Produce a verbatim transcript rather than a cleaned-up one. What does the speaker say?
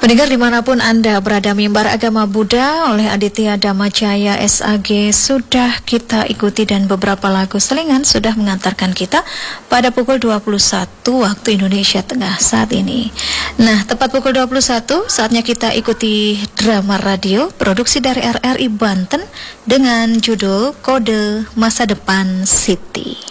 Pendengar dimanapun Anda berada, mimbar agama Buddha oleh Aditya Dhamma-Jaya S A G sudah kita ikuti dan beberapa lagu selingan sudah mengantarkan kita pada pukul dua puluh satu waktu Indonesia Tengah saat ini. Nah, tepat pukul dua puluh satu saatnya kita ikuti drama radio produksi dari R R I Banten dengan judul Kode Masa Depan City.